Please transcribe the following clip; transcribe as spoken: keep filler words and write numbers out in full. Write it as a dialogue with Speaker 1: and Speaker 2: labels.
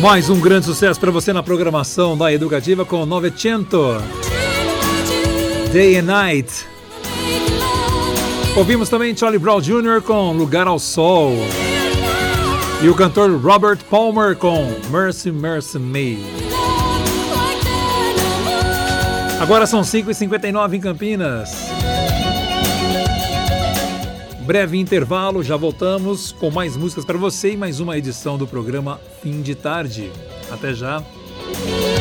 Speaker 1: Mais um grande sucesso para você na programação da Educativa com Novecento, Day and Night. Ouvimos também Charlie Brown Júnior com Lugar ao Sol e o cantor Robert Palmer com Mercy, Mercy Me. Agora são cinco e cinquenta e nove em Campinas. Breve intervalo, já voltamos com mais músicas para você e mais uma edição do programa Fim de Tarde. Até já!